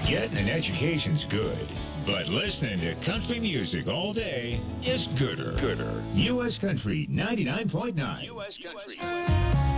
Getting an education's good, but listening to country music all day is gooder. U.S. Country 99.9. U.S. Country.